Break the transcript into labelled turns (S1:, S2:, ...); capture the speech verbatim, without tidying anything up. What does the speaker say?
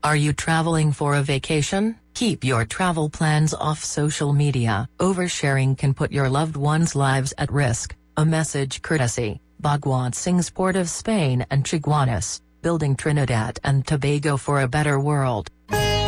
S1: Are you traveling for a vacation? Keep your travel plans off social media. Oversharing can put your loved ones' lives at risk. A message courtesy, Bhagwant Singh's Port of Spain and Chaguanas, building Trinidad and Tobago for a better world.